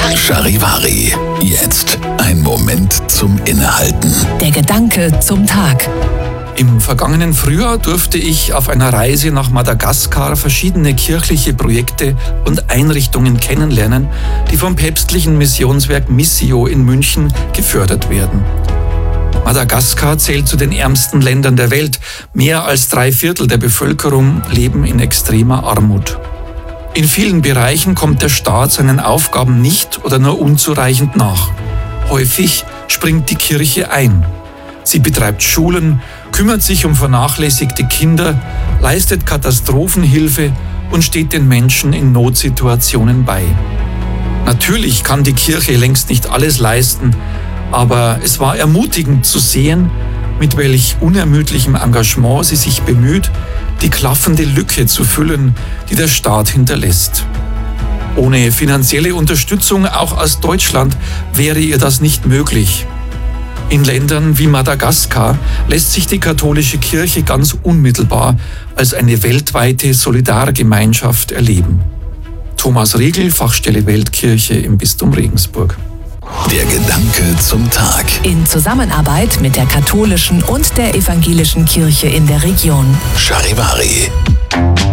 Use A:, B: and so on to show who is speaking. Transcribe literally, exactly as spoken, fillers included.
A: Charivari, jetzt ein Moment zum Innehalten.
B: Der Gedanke zum Tag.
C: Im vergangenen Frühjahr durfte ich auf einer Reise nach Madagaskar verschiedene kirchliche Projekte und Einrichtungen kennenlernen, die vom päpstlichen Missionswerk Missio in München gefördert werden. Madagaskar zählt zu den ärmsten Ländern der Welt. Mehr als drei Viertel der Bevölkerung leben in extremer Armut. In vielen Bereichen kommt der Staat seinen Aufgaben nicht oder nur unzureichend nach. Häufig springt die Kirche ein. Sie betreibt Schulen, kümmert sich um vernachlässigte Kinder, leistet Katastrophenhilfe und steht den Menschen in Notsituationen bei. Natürlich kann die Kirche längst nicht alles leisten, aber es war ermutigend zu sehen, mit welch unermüdlichem Engagement sie sich bemüht, die klaffende Lücke zu füllen, die der Staat hinterlässt. Ohne finanzielle Unterstützung, auch aus Deutschland, wäre ihr das nicht möglich. In Ländern wie Madagaskar lässt sich die katholische Kirche ganz unmittelbar als eine weltweite Solidargemeinschaft erleben. Thomas Riegel, Fachstelle Weltkirche im Bistum Regensburg.
A: Der Gedanke zum Tag.
B: In Zusammenarbeit mit der katholischen und der evangelischen Kirche in der Region.
A: Charivari.